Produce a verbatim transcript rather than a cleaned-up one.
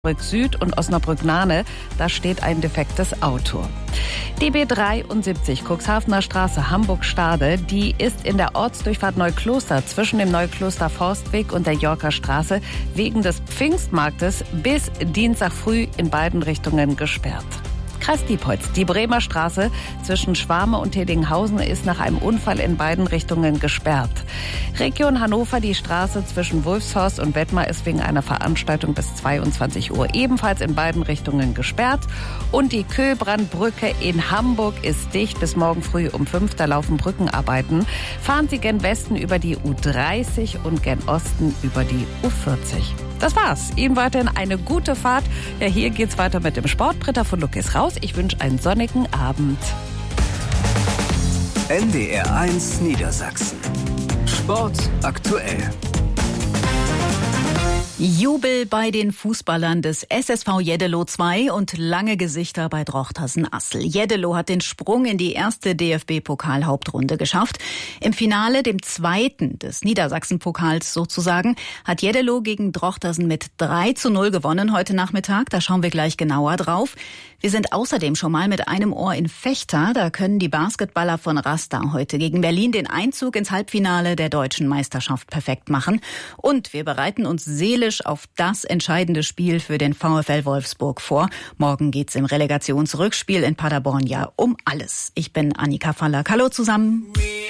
Osnabrück Süd und Osnabrück Nahne, da steht ein defektes Auto. D B dreiundsiebzig, Cuxhavener Straße, Hamburg-Stade, die ist in der Ortsdurchfahrt Neukloster zwischen dem Neukloster Forstweg und der Yorker Straße wegen des Pfingstmarktes bis Dienstag früh in beiden Richtungen gesperrt. Kreis Diepholz. Die Bremer Straße zwischen Schwarme und Tedinghausen ist nach einem Unfall in beiden Richtungen gesperrt. Region Hannover, die Straße zwischen Wulfshorst und Wettmar ist wegen einer Veranstaltung bis zweiundzwanzig Uhr ebenfalls in beiden Richtungen gesperrt. Und die Köhlbrandbrücke in Hamburg ist dicht bis morgen früh um fünf. Da laufen Brückenarbeiten. Fahren Sie gen Westen über die U dreißig und gen Osten über die U vierzig. Das war's. Ihnen weiterhin eine gute Fahrt. Ja, hier geht's weiter mit dem Sport. Britta von Luck ist raus. Ich wünsche einen sonnigen Abend. N D R eins Niedersachsen. Sport aktuell. Jubel bei den Fußballern des S S V Jeddelo zwei und lange Gesichter bei Drochtersen-Assel. Jeddelo hat den Sprung in die erste D F B-Pokal-Hauptrunde geschafft. Im Finale, dem zweiten des Niedersachsen-Pokals sozusagen, hat Jeddelo gegen Drochtersen mit drei zu null gewonnen heute Nachmittag. Da schauen wir gleich genauer drauf. Wir sind außerdem schon mal mit einem Ohr in Vechta. Da können die Basketballer von Rasta heute gegen Berlin den Einzug ins Halbfinale der deutschen Meisterschaft perfekt machen. Und wir bereiten uns seelisch auf das entscheidende Spiel für den VfL Wolfsburg vor. Morgen geht's im Relegationsrückspiel in Paderborn ja um alles. Ich bin Annika Fallack. Hallo zusammen.